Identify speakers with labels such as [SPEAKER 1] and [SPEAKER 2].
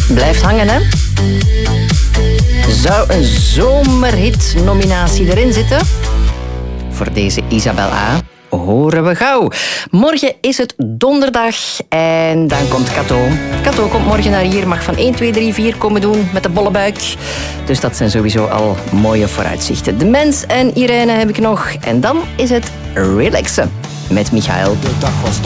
[SPEAKER 1] Blijft hangen, hè? Zou een zomerhit-nominatie erin zitten? Voor deze Isabel A. horen we gauw. Morgen is het donderdag en dan komt Kato. Kato komt morgen naar hier, mag van 1, 2, 3, 4 komen doen met de bolle buik. Dus dat zijn sowieso al mooie vooruitzichten. De Mens en Irene heb ik nog. En dan is het relaxen met Michael.